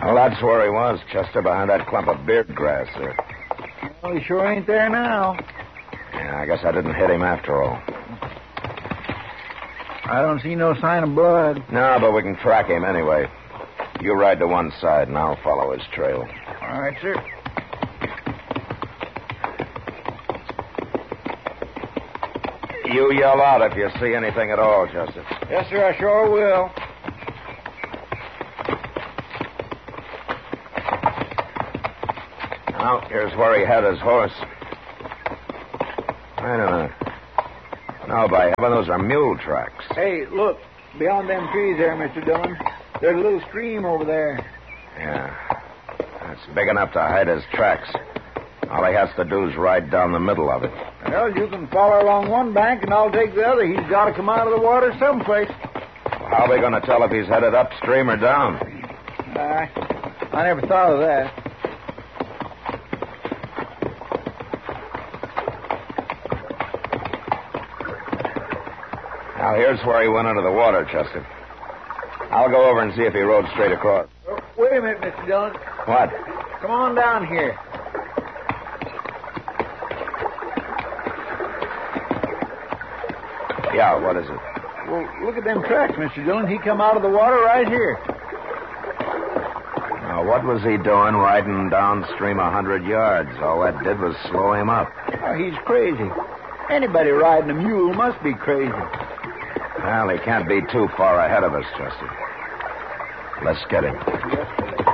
Well, that's where he was, Chester, behind that clump of beard grass there. Well, he sure ain't there now. Yeah, I guess I didn't hit him after all. I don't see no sign of blood. No, but we can track him anyway. You ride to one side, and I'll follow his trail. All right, sir. You yell out if you see anything at all, Chester. Yes, sir, I sure will. Now, here's where he had his horse. Wait a minute. No, by heaven, those are mule tracks. Hey, look. Beyond them trees there, Mr. Dillon. There's a little stream over there. Yeah. That's big enough to hide his tracks. All he has to do is ride down the middle of it. Well, you can follow along one bank and I'll take the other. He's got to come out of the water someplace. Well, how are we going to tell if he's headed upstream or down? I never thought of that. Now, here's where he went under the water, Chester. I'll go over and see if he rode straight across. Wait a minute, Mr. Dillon. What? Come on down here. Yeah, what is it? Well, look at them tracks, Mr. Dillon. He come out of the water right here. Now, what was he doing riding downstream 100 yards? All that did was slow him up. Oh, he's crazy. Anybody riding a mule must be crazy. Well, he can't be too far ahead of us, Chester. Let's get him. Yes, sir.